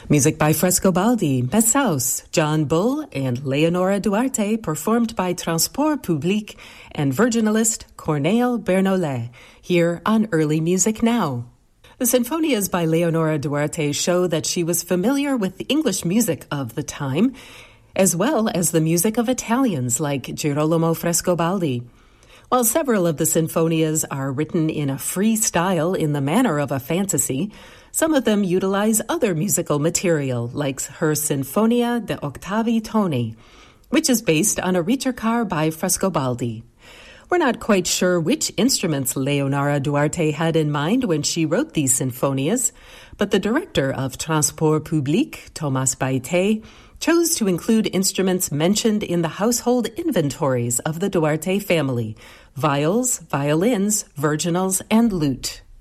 Music by Frescobaldi, Messaus, John Bull, and Leonora Duarte, performed by Transport Public and virginalist Corneille Bernolet, here on Early Music Now. The Sinfonias by Leonora Duarte show that she was familiar with the English music of the time, as well as the music of Italians like Girolamo Frescobaldi. While several of the sinfonias are written in a free style in the manner of a fantasy, some of them utilize other musical material, like her Sinfonia de Octavi Toni, which is based on a ricercar by Frescobaldi. We're not quite sure which instruments Leonora Duarte had in mind when she wrote these sinfonias, but the director of Transport Public, Thomas Baite, chose to include instruments mentioned in the household inventories of the Duarte family: viols, violins, virginals, and lute.